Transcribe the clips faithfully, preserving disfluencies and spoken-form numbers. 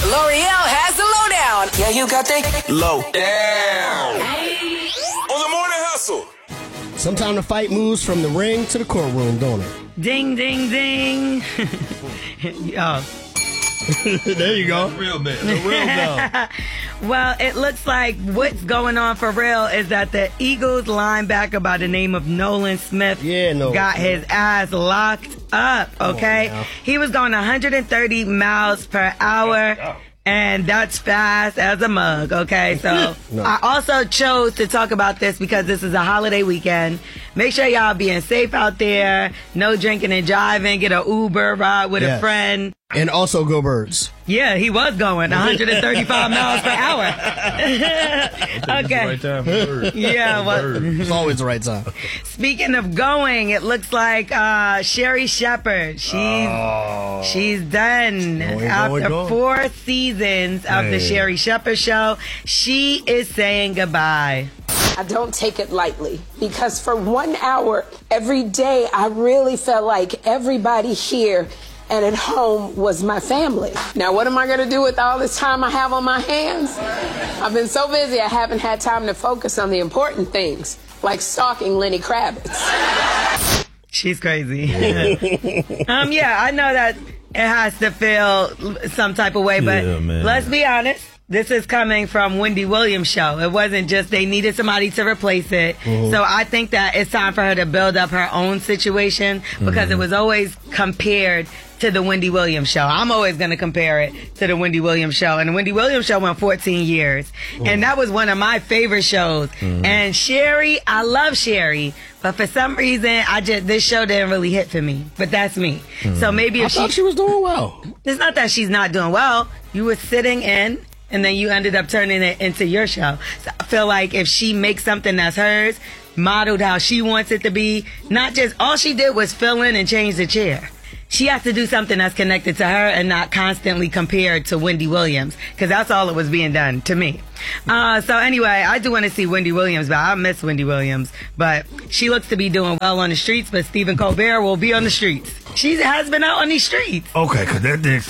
L'Oreal has the lowdown. Yeah, you got that? Low down. On the morning hustle. Sometime the fight moves from the ring to the courtroom, don't it? Ding, ding, ding. Oh. There you go. That's real man. The real dog. Well, it looks like what's going on for real is that the Eagles linebacker by the name of Nolan Smith yeah, no. got his ass locked up, okay? He was going one hundred thirty miles per hour. And that's fast as a mug, okay? So no. I also chose to talk about this because this is a holiday weekend. Make sure y'all being safe out there. No drinking and driving. Get an Uber ride with yes. a friend. And also go Birds. Yeah, he was going one hundred thirty-five miles per hour. Okay. Right time for birds. Yeah, well, It's always the right time. speaking of going, it looks like uh, Sherri Shepherd. She's Oh. she's done Going, after going, going. four seasons of the Hey. Sherri Shepherd show. She is saying goodbye. I don't take it lightly because for one hour every day, I really felt like everybody here and at home was my family. Now, what am I going to do with all this time I have on my hands? I've been so busy, I haven't had time to focus on the important things, like stalking Lenny Kravitz. She's crazy. um, yeah, I know that it has to feel some type of way, but Yeah, man. let's be honest. This is coming from Wendy Williams' show. It wasn't just they needed somebody to replace it. Mm-hmm. So I think that it's time for her to build up her own situation because Mm-hmm. it was always compared to the Wendy Williams show. I'm always going to compare it to the Wendy Williams show. And the Wendy Williams show went fourteen years. And that was one of my favorite shows. Mm-hmm. And Sherri, I love Sherri. But for some reason, I just this show didn't really hit for me. But that's me. So maybe I if thought she... she was doing well. It's not that she's not doing well. You were sitting in, and then you ended up turning it into your show. So I feel like if she makes something that's hers, modeled how she wants it to be, not just, all she did was fill in and change the chair. She has to do something that's connected to her and not constantly compared to Wendy Williams, because that's all that was being done to me. Uh, so anyway, I do want to see Wendy Williams, but I miss Wendy Williams. But she looks to be doing well on the streets, but Stephen Colbert will be on the streets. She has been out on these streets. Okay, because that didn't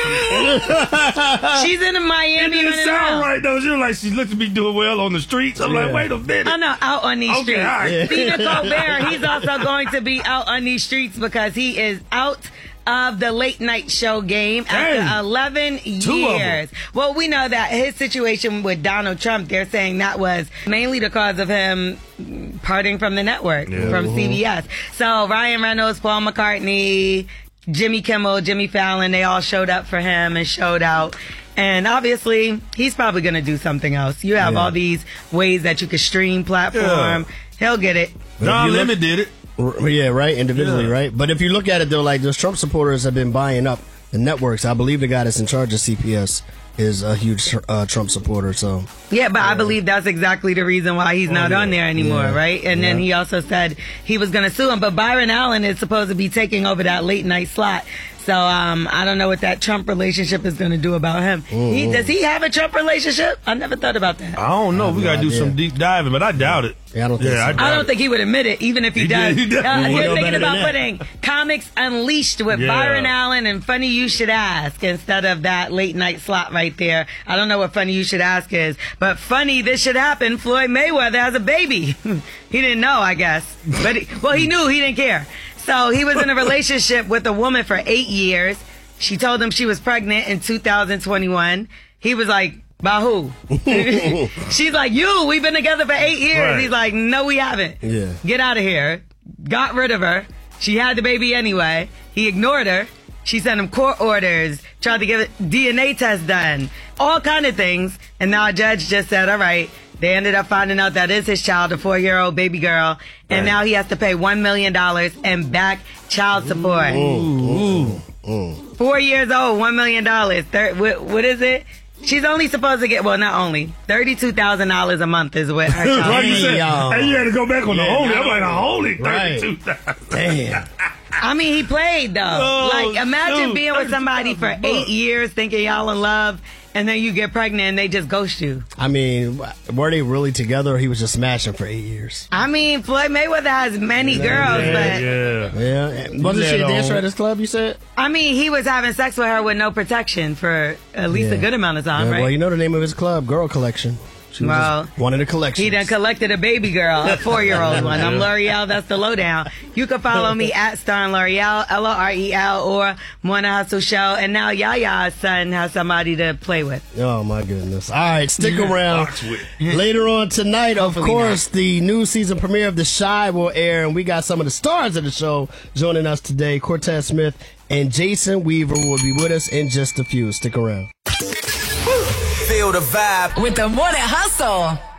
She's in Miami. It didn't running sound around. right, though. She was like, she looked to be doing well on the streets. I'm Yeah. like, wait a minute. Oh, no, out on these Okay, streets. all right. Stephen Colbert, he's also going to be out on these streets because he is out of the late night show game after Dang. eleven Two of 'em. years. Well, we know that his situation with Donald Trump, they're saying that was mainly the cause of him parting from the network, Yeah. from C B S. So Ryan Reynolds, Paul McCartney, Jimmy Kimmel, Jimmy Fallon, they all showed up for him and showed out. And obviously, he's probably going to do something else. You have Yeah. all these ways that you can stream platform. He'll get it. John If you look- Lemon did it. R- Yeah, right, individually, Yeah. right? But if you look at it, though, like, those Trump supporters have been buying up the networks. I believe the guy that's in charge of C B S is a huge uh, Trump supporter, so... Yeah, but I believe that's exactly the reason why he's not yeah. on there anymore, Yeah. right? And then Yeah. he also said he was going to sue him. But Byron Allen is supposed to be taking over that late night slot. So um, I don't know what that Trump relationship is going to do about him. He, does he have a Trump relationship? I never thought about that. I don't know. I have We no got to do idea. some deep diving, but I doubt it. Yeah, I don't think so. I, doubt I don't it. think he would admit it, even if he, He does. did- he did. Uh, He he's know thinking better than about that. putting Comics Unleashed with Yeah. Byron Allen and Funny You Should Ask instead of that late night slot right there. I don't know what Funny You Should Ask is, but funny this should happen. Floyd Mayweather has a baby. He didn't know, I guess. But he, well, he knew. He didn't care. So he was in a relationship with a woman for eight years. She told him she was pregnant in two thousand twenty-one. He was like, by who? She's like, you, we've been together for eight years. Right. He's like, no, we haven't. Yeah. Get out of here. Got rid of her. She had the baby anyway. He ignored her. She sent him court orders, tried to get a D N A test done, all kind of things. And now a judge just said, all right. They ended up finding out that is his child, a four-year-old baby girl. And Right. now he has to pay one million dollars in back child support. Ooh. Four years old, one million dollars. Thir- what, what is it? She's only supposed to get, well, not only, thirty-two thousand dollars a month is what her child Like you said, Damn. hey, you had to go back on the Yeah, holy. I'm no. like, a holy Right. thirty-two thousand. Damn. I mean, he played though. Oh, like, imagine shoot. being with somebody for eight years, thinking y'all in love, and then you get pregnant and they just ghost you. I mean, were they really together or he was just smashing for eight years? I mean, Floyd Mayweather has many girls, Yeah, but yeah. Yeah. Wasn't she a That dancer on. at his club, you said? I mean, he was having sex with her with no protection for at least Yeah. a good amount of time, Yeah, right? Well, you know the name of his club, Girl Collection. She was Well, just one of the collections. He done collected a baby girl, a four-year-old one. I'm L'Oreal. That's the lowdown. You can follow me at Starn L'Oreal, L O R E L, or Morning Hustle Show. And now Yaya's son has somebody to play with. Oh, my goodness. All right, stick around. Box with. Later on tonight, of Hopefully course, the new season premiere of The Chi will air, and we got some of the stars of the show joining us today. Cortez Smith and Jason Weaver will be with us in just a few. Stick around. Feel the vibe. With the Morning Hustle.